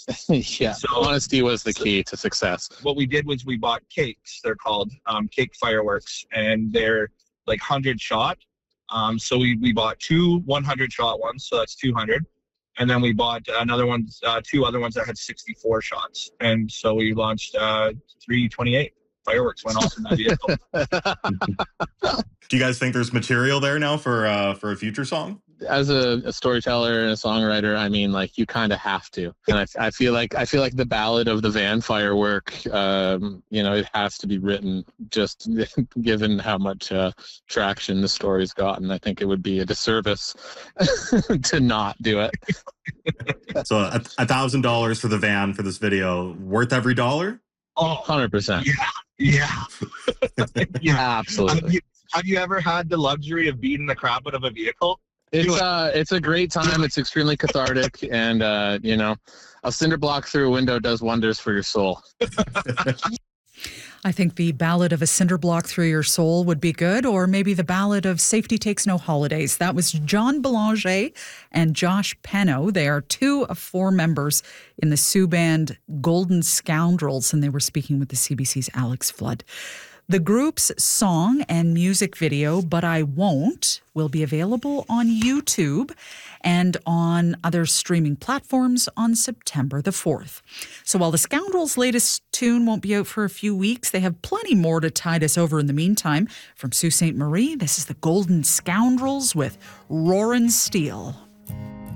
Yeah, So honesty was the key to success. what we did was we bought cakes. They're called cake fireworks, and they're like 100 shot. So we bought two 100 shot ones, so that's 200. And then we bought another one, two other ones that had 64 shots. And so we launched 328 fireworks went off in that vehicle. Do you guys think there's material there now for a future song? As a storyteller and a songwriter, I mean, like, you kind of have to. And I feel like the ballad of the van firework, it has to be written, just given how much traction the story's gotten. I think it would be a disservice to not do it. So $1,000 for the van for this video, worth every dollar? Oh, 100%. Yeah. Yeah, absolutely. Have you ever had the luxury of beating the crap out of a vehicle? It's a great time. It's extremely cathartic, and a cinder block through a window does wonders for your soul. I think the ballad of a cinder block through your soul would be good, or maybe the ballad of Safety Takes No Holidays. That was John Belanger and Josh Penno. They are 2 of 4 members in the Sioux band Golden Scoundrels, and they were speaking with the CBC's Alex Flood. The group's song and music video, But I Won't, will be available on YouTube and on other streaming platforms on September the 4th. So while the Scoundrels' latest tune won't be out for a few weeks, they have plenty more to tide us over in the meantime. From Sault Ste. Marie, this is the Golden Scoundrels with Roarin' Steel.